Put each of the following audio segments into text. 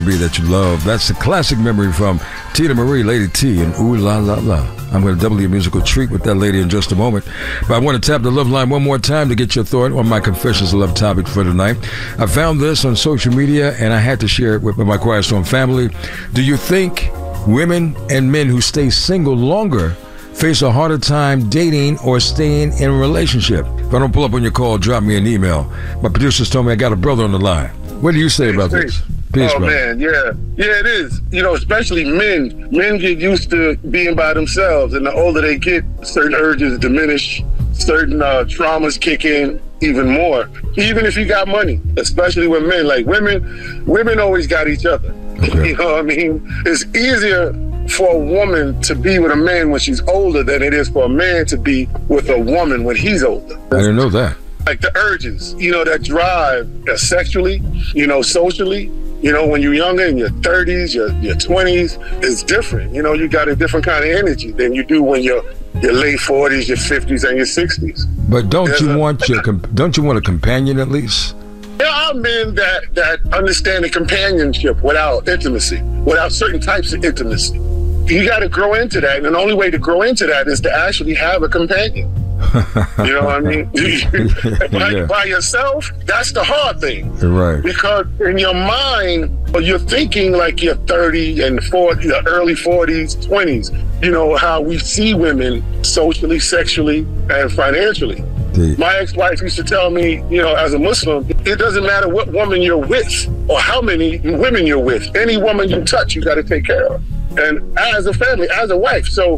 That you love. That's a classic memory from Tina Marie, Lady T, and Ooh La La La. I'm going to double your musical treat with that lady in just a moment. But I want to tap the love line one more time to get your thought on my Confessions of Love topic for tonight. I found this on social media, and I had to share it with my Quiet Storm family. Do you think women and men who stay single longer face a harder time dating or staying in a relationship? If I don't pull up on your call, drop me an email. My producers told me I got a brother on the line. What do you say about this? Peace, brother. Man, yeah, it is. You know, especially men. Men get used to being by themselves, and the older they get, certain urges diminish, certain traumas kick in even more. Even if you got money, especially with men. Like women always got each other. Okay. You know what I mean? It's easier for a woman to be with a man when she's older than it is for a man to be with a woman when he's older. I didn't know that. Like the urges, you know, that drive sexually, you know, socially. You know, when you're younger, in your 30s, your 20s, it's different. You know, you got a different kind of energy than you do when you're your late 40s, your 50s, and your 60s. But don't you want a companion at least? There are men that understand the companionship without intimacy, without certain types of intimacy. You got to grow into that, and the only way to grow into that is to actually have a companion. You know what I mean? By yourself, that's the hard thing. Right. Because in your mind, you're thinking like you're 30 and 40, the early 40s, 20s. You know, how we see women socially, sexually, and financially. My ex-wife used to tell me, you know, as a Muslim, it doesn't matter what woman you're with or how many women you're with. Any woman you touch, you got to take care of. And as a family, as a wife. So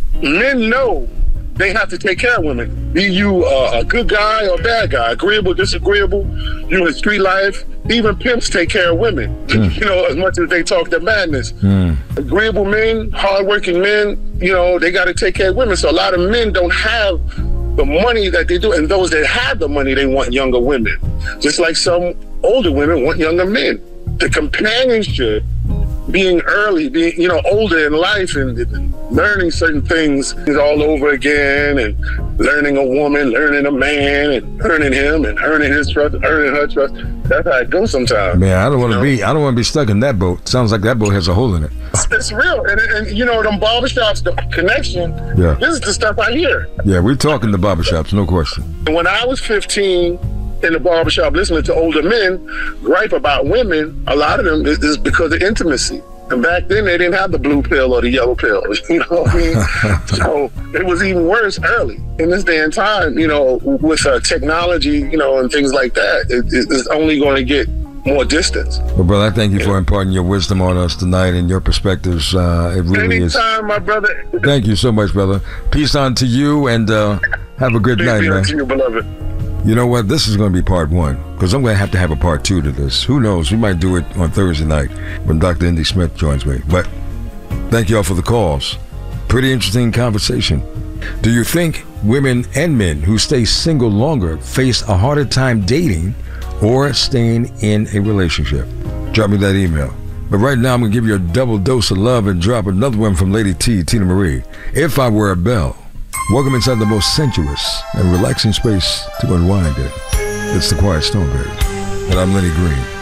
men know they have to take care of women. Be you a good guy or a bad guy, agreeable, disagreeable, you in street life. Even pimps take care of women, you know, as much as they talk their madness. Agreeable men, hardworking men, you know, they got to take care of women. So a lot of men don't have the money that they do. And those that have the money, they want younger women. Just like some older women want younger men. The companionship, being you know, older in life and learning certain things all over again, and learning a woman, learning a man, and earning him, and earning his trust, earning her trust. That's how it goes sometimes. Man, I don't want to be stuck in that boat. Sounds like that boat has a hole in it. It's real, and you know, them barbershops, the connection. Yeah. This is the stuff I hear. Yeah, we're talking the barbershops, no question. When I was 15. In the barbershop, listening to older men gripe about women, a lot of them is because of intimacy. And back then, they didn't have the blue pill or the yellow pill, you know what I mean? So it was even worse early. In this day and time, you know, with technology, you know, and things like that, it's only going to get more distance. Well, brother, I thank you for imparting your wisdom on us tonight and your perspectives. It really Anytime, my brother. Thank you so much, brother. Peace on to you, and have a good night, man. To you, beloved. You know what? This is going to be part one, because I'm going to have a part two to this. Who knows? We might do it on Thursday night when Dr. Indy Smith joins me. But thank you all for the calls. Pretty interesting conversation. Do you think women and men who stay single longer face a harder time dating or staying in a relationship? Drop me that email. But right now, I'm going to give you a double dose of love and drop another one from Lady T, Tina Marie. If I Were a Bell. Welcome inside the most sensuous and relaxing space to unwind in. It's the Quiet Storm, baby. And I'm Lenny Green.